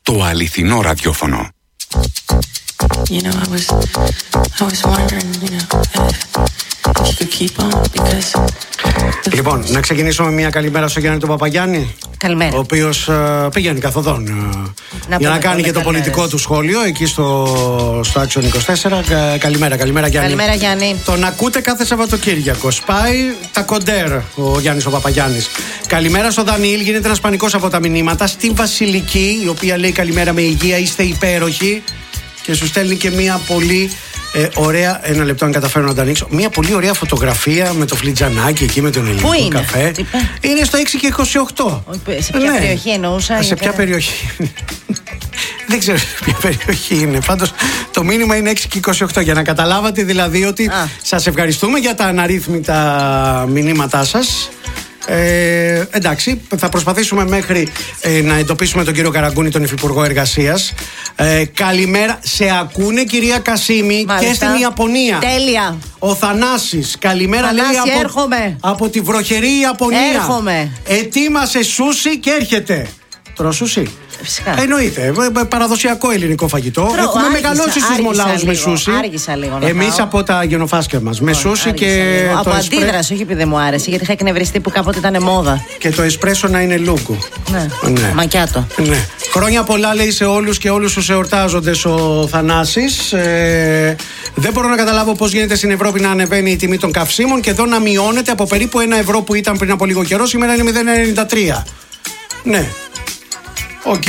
Το αληθινό ραδιόφωνο. You know, I was wondering, you know, if you could keep on, because... Λοιπόν, να ξεκινήσουμε μια καλημέρα στο Γιάννη τον Παπαγιάννη. Καλημέρα. Ο οποίος πηγαίνει καθοδόν για να κάνει και το πολιτικό του σχόλιο εκεί στο Action 24. Καλημέρα Γιάννη. Καλημέρα Γιάννη. Τον ακούτε κάθε Σαββατοκύριακο. Σπάει τα κοντέρ ο Γιάννης ο Παπαγιάννης. Καλημέρα στο Δανιήλ, γίνεται ένας πανικός από τα μηνύματα. Στη Βασιλική, η οποία λέει καλημέρα με υγεία, είστε υπέροχοι. Και σου στέλνει και μια πολύ ωραία, ένα λεπτό αν καταφέρω να το ανοίξω, μια πολύ ωραία φωτογραφία με το φλιτζανάκι εκεί με τον ελληνικό καφέ. Είναι στο 6 και 28. Σε ποια περιοχή εννοούσα? Σε ποια περιοχή? Δεν ξέρω σε ποια περιοχή είναι. Πάντως το μήνυμα είναι 6 και 28. Για να καταλάβατε δηλαδή ότι σας ευχαριστούμε για τα αναρρύθμιτα μηνύματά σας. Εντάξει, θα προσπαθήσουμε μέχρι να εντοπίσουμε τον κύριο Καραγκούνη, τον Υφυπουργό Εργασίας. Καλημέρα, σε ακούνε κυρία Κασίμη? Μάλιστα. Και στην Ιαπωνία. Τέλεια. Ο Θανάσης, καλημέρα. Θανάση, λέει έρχομαι. Από τη βροχερή Ιαπωνία. Έρχομαι. Ετοίμασε σούσι και έρχεται. Τρώω σούσι? Φυσικά. Εννοείται. Παραδοσιακό ελληνικό φαγητό. Έχουμε μεγαλώσει στους μολάους με σούσι. Άργησα λίγο. Εμείς από τα γενοφάσκια μας. Με σούσι και. Από αντίδραση, όχι επειδή μου άρεσε, γιατί είχα εκνευριστεί που κάποτε ήταν μόδα. Και το εσπρέσο να είναι λούγκου. Ναι. Μακιάτο. Ναι. Χρόνια πολλά λέει σε όλους και όλους τους εορτάζοντες ο Θανάσης. Δεν μπορώ να καταλάβω πώς γίνεται στην Ευρώπη να ανεβαίνει η τιμή των καυσίμων και εδώ να μειώνεται από περίπου 1 ευρώ που ήταν πριν από λίγο καιρό. Σήμερα είναι 0,93. Ναι. Οκ.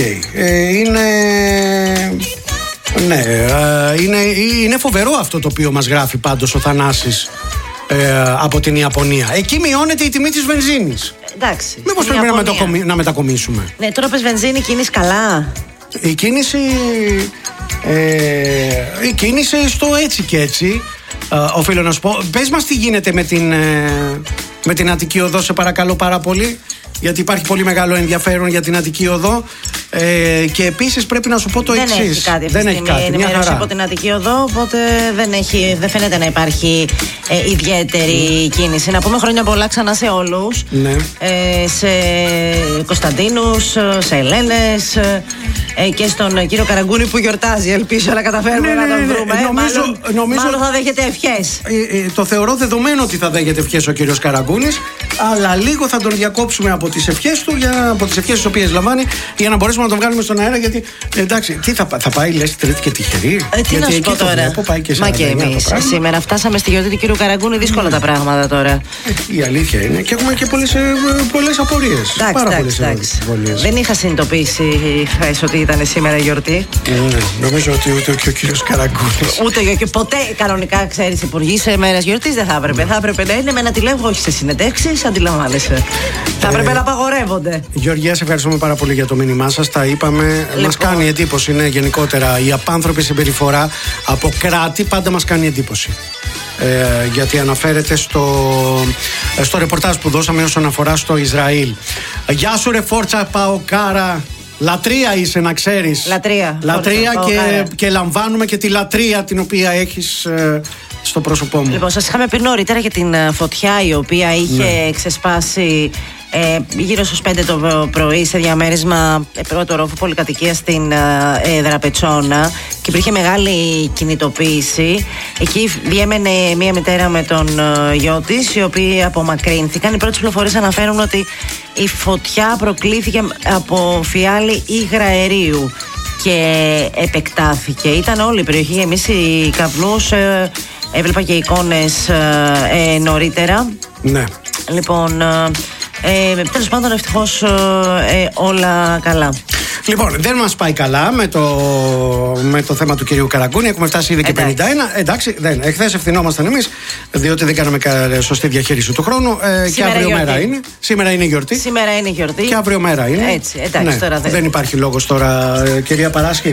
Είναι φοβερό αυτό το οποίο μας γράφει πάντως ο Θανάσης από την Ιαπωνία. Εκεί μειώνεται η τιμή της βενζίνης. Εντάξει. Μήπως πρέπει να μετακομίσουμε? Ναι, τώρα πες βενζίνη, κίνηση καλά. Η κίνηση στο έτσι και έτσι. Οφείλω να σου πω. Πες μας τι γίνεται με την Αττική Οδό, σε παρακαλώ πάρα πολύ. Γιατί υπάρχει πολύ μεγάλο ενδιαφέρον για την Αττική Οδό. Και επίσης πρέπει να σου πω το εξής. Δεν έχει κάτι αυτή τη στιγμή ενημέρωση από την Αττική Οδό, οπότε δεν φαίνεται να υπάρχει ιδιαίτερη κίνηση. Να πούμε χρόνια πολλά ξανά σε όλους. Ναι. Σε Κωνσταντίνους, σε Ελένες και στον κύριο Καραγκούνη που γιορτάζει. Ελπίζω να καταφέρουμε να τον βρούμε. Μάλλον θα δέχεται ευχές. Το θεωρώ δεδομένο ότι θα δέχεται ευχές ο κύριος Καραγκούνης, αλλά λίγο θα τον διακόψουμε από τις ευχές του, από τις ευχές τις οποίες λαμβάνει, για να μπορέσουμε να τον βγάλουμε στον αέρα. Γιατί εντάξει, τι θα πάει, λες Τρίτη και τυχερή? Τι να σου πω τώρα. Μα και εμείς σήμερα φτάσαμε στη γιορτή του κύριου Καραγκούνη, δύσκολα τα πράγματα τώρα. Η αλήθεια είναι. Και έχουμε και πολλές απορίες. Πάρα πολλές απορίες. Δεν είχα συνειδητοποιήσει χθες ότι ήταν σήμερα η γιορτή. Νομίζω ότι ούτε και ο κύριος Καραγκούνης. Ούτε και ποτέ κανονικά, ξέρεις, υπουργοί σε μέρες γιορτής δεν θα έπρεπε. Θα έπρεπε να είναι με ένα τηλέφωνο, όχι σε συνεντεύξεις, αντιλαμβάνεσαι. Θα έπρεπε να απαγορεύονται. Γεωργία, σε ευχαριστούμε πάρα πολύ για το μήνυμά σας. Τα είπαμε. Μας κάνει εντύπωση, ναι, γενικότερα η απάνθρωπη συμπεριφορά από κράτη πάντα μας κάνει εντύπωση. Γιατί αναφέρεται στο ρεπορτάζ που δώσαμε όσον αφορά στο Ισραήλ. Γεια σου ρε Φόρτσα Παοκάρα. Λατρεία είσαι, να ξέρεις. Λατρεία και λαμβάνουμε και τη λατρεία την οποία έχεις στο πρόσωπό μου. Λοιπόν, σας είχαμε πει νωρίτερα για την φωτιά η οποία είχε ξεσπάσει γύρω στους 5 το πρωί σε διαμέρισμα πρώτου ορόφου πολυκατοικία στην Δραπετσόνα και υπήρχε μεγάλη κινητοποίηση. Εκεί διέμενε μία μητέρα με τον γιο της, οι οποίοι απομακρύνθηκαν. Οι πρώτες πληροφορίες αναφέρουν ότι η φωτιά προκλήθηκε από φιάλη υγραερίου και επεκτάθηκε. Ήταν όλη η περιοχή εμείς οι καπνούς. Έβλεπα και εικόνες νωρίτερα. Ναι. Λοιπόν, τέλος πάντων ευτυχώς όλα καλά. Λοιπόν, δεν μας πάει καλά με το θέμα του κυρίου Καραγκούνη. Έχουμε φτάσει ήδη και 51. Εντάξει, εχθές ευθυνόμασταν εμείς, διότι δεν κάναμε σωστή διαχείριση του χρόνου. Και αύριο μέρα είναι. Σήμερα είναι γιορτή. Και αύριο μέρα είναι. Έτσι, εντάξει, τώρα δεν υπάρχει λόγος τώρα, κυρία Παράσχη.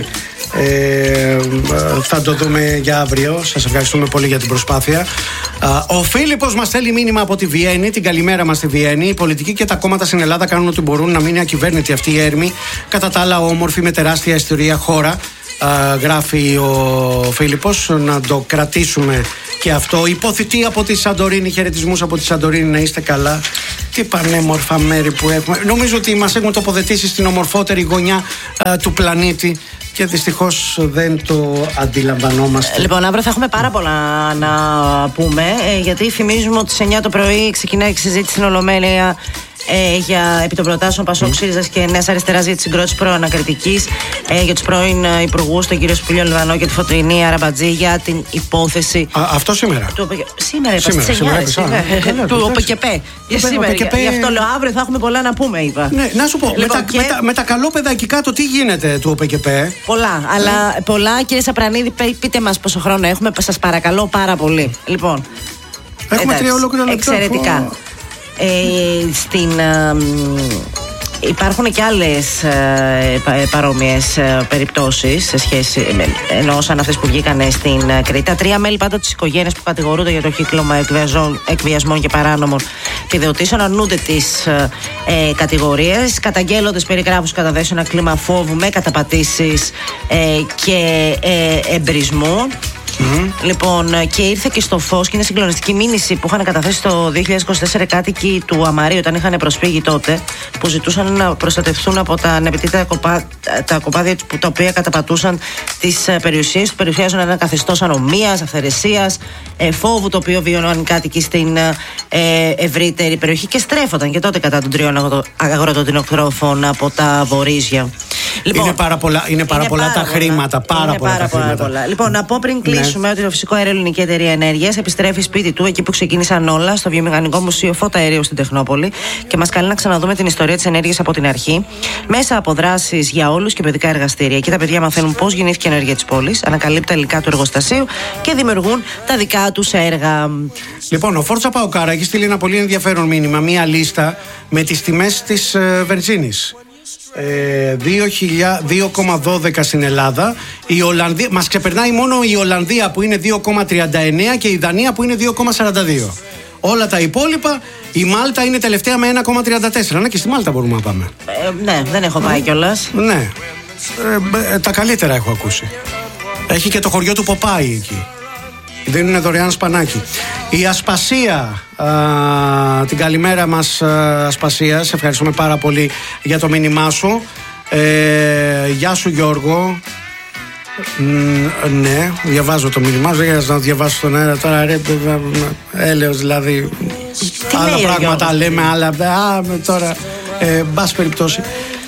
Θα το δούμε για αύριο. Σας ευχαριστούμε πολύ για την προσπάθεια. Ο Φίλιππος μας στέλνει μήνυμα από τη Βιέννη. Την καλημέρα μας στη Βιέννη. Οι πολιτικοί και τα κόμματα στην Ελλάδα κάνουν ό,τι μπορούν να μείνει ακυβέρνητη αυτή η έρμη. Κατά τα άλλα, όμορφη με τεράστια ιστορία χώρα. Γράφει ο Φίλιππος. Να το κρατήσουμε και αυτό. Υποθητή από τη Σαντορίνη. Χαιρετισμούς από τη Σαντορίνη. Να είστε καλά. Τι πανέμορφα μέρη που έχουμε. Νομίζω ότι μας έχουν τοποθετήσει στην ομορφότερη γωνιά του πλανήτη και δυστυχώς δεν το αντιλαμβανόμαστε. Λοιπόν, αύριο θα έχουμε πάρα πολλά να πούμε, γιατί θυμίζουμε ότι στις 9 το πρωί ξεκινάει η συζήτηση στην Ολομέλεια για επί των προτάσεων Πασόκ, ΣΥΡΙΖΑ και Νέας Αριστεράς για τη συγκρότηση προανακριτικής, για τους πρώην υπουργούς, τον κύριο Σπηλιό Λιβανό και τη Φωτεινή Αραμπατζή, για την υπόθεση. Αυτό σήμερα. Σήμερα είπα στις 9 του ΟΠΚΠ. Για σήμερα. Γι' αυτό λέω αύριο θα έχουμε πολλά να πούμε, είπα. Ναι, να σου πω, με τα καλόπαιδα εκεί κάτω τι γίνεται του ΟΠΚΠ? Πολλά, αλλά πολλά. Κύριε Σαπρανίδη, πείτε μας πόσο χρόνο έχουμε, σας παρακαλώ πάρα πολύ. Λοιπόν, έχουμε 3 ολόκληρα λεπτά. Εξαιρετικά. Υπάρχουν και άλλες παρόμοιες περιπτώσεις σε σχέση ενώ σαν αυτές που βγήκαν στην Κρήτα. 3 μέλη πάντα της οικογένειας που κατηγορούνται για το κύκλωμα εκβιασμών και παράνομων επιδοτήσεων αρνούνται τις κατηγορίες, καταγγέλλοντες περιγράφουν καταθέσεων ένα κλίμα φόβου με καταπατήσεις και εμπρισμού. Λοιπόν, και ήρθε και στο φως και είναι συγκλονιστική μήνυση που είχαν καταθέσει το 2024 κάτοικοι του Αμαρίου όταν είχαν προσφύγει τότε, που ζητούσαν να προστατευτούν από τα ανεπιτήτητα τα κοπάδια τα οποία καταπατούσαν τις περιουσίες του, περιουσιάζουν ένα καθεστώς ανομίας, αυθαιρεσίας, φόβου το οποίο βιώνουν οι κάτοικοι στην ευρύτερη περιοχή και στρέφονταν και τότε κατά των 3 αγροτοτινοκτρόφων από τα βορίζια. Λοιπόν, είναι πάρα πολλά τα χρήματα. Πάρα πολλά. Λοιπόν, να πω πριν κλείσουμε ότι το Φυσικό Αέριο Ελληνική Εταιρεία Ενέργειας επιστρέφει σπίτι του εκεί που ξεκίνησαν όλα, στο Βιομηχανικό Μουσείο Φώτα Αερίου στην Τεχνόπολη, και μας καλεί να ξαναδούμε την ιστορία της ενέργειας από την αρχή, μέσα από δράσεις για όλους και παιδικά εργαστήρια. Εκεί τα παιδιά μαθαίνουν πώς γεννήθηκε η ενέργεια της πόλης, ανακαλύπτουν τα υλικά του εργοστασίου και δημιουργούν τα δικά τους έργα. Λοιπόν, ο Φόρτσα Παοκάρα έχει στείλει ένα πολύ ενδιαφέρον μήνυμα, μία λίστα με τις τιμές της βενζίνης. 2,12 στην Ελλάδα. Η Ολλανδία, μας ξεπερνάει μόνο η Ολλανδία που είναι 2,39 και η Δανία που είναι 2,42. Όλα τα υπόλοιπα, η Μάλτα είναι τελευταία με 1,34. Ναι, και στη Μάλτα μπορούμε να πάμε. Ναι, δεν έχω πάει κιόλας. Ναι, τα καλύτερα έχω ακούσει. Έχει και το χωριό του Ποπάι εκεί. Δίνουν δωρεάν σπανάκι. Η Ασπασία, την καλημέρα μας Ασπασία, σε ευχαριστούμε πάρα πολύ για το μήνυμά σου. Γεια σου Γιώργο. Ναι, διαβάζω το μήνυμά σου, για να διαβάσω στον αέρα τώρα, έλεος δηλαδή. Τι άλλα πράγματα λέμε, άλλα τώρα, μπας περιπτώσει.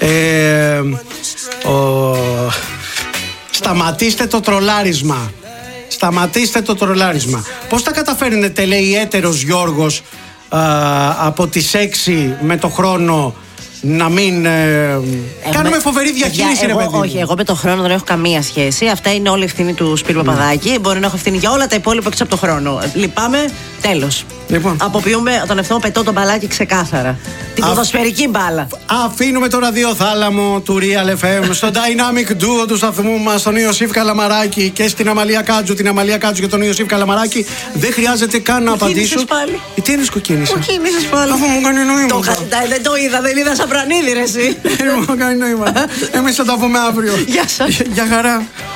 Σταματήστε το τρολάρισμα. Σταματήστε το τρολάρισμα. Πώς τα καταφέρνετε, λέει έτερος Γιώργος, από τις 6 με το χρόνο να μην κάνουμε φοβερή διαχείριση, ρε παιδί? Όχι, εγώ με το χρόνο δεν έχω καμία σχέση. Αυτά είναι όλη ευθύνη του Σπύρου Παπαδάκη. Μπορεί να έχω ευθύνη για όλα τα υπόλοιπα έξω από το χρόνο. Λυπάμαι, τέλος. Λοιπόν. Αποποιούμε τον εαυτό μου, πετώ τον μπαλάκι ξεκάθαρα. Την ποδοσφαιρική μπάλα. Αφήνουμε το ραδιοθάλαμο του Real FM στο dynamic duo του σταθμού μας, τον Ιωσήφ Καλαμαράκη, και στην Αμαλία Κάτζου, την Αμαλία Κάτζου και τον Ιωσήφ Καλαμαράκη. Δεν χρειάζεται καν να απαντήσω. Τι είναι σκοκίνησα? Μου κίνησες πάλι. Αφού μου κάνει νόημα. Δεν το είδα, δεν είδα Σαπρανίδη, ρε εσύ. Μου κάνει νόημα. Εμείς θα τα πούμε αύριο. Γεια σας. Γεια χαρά.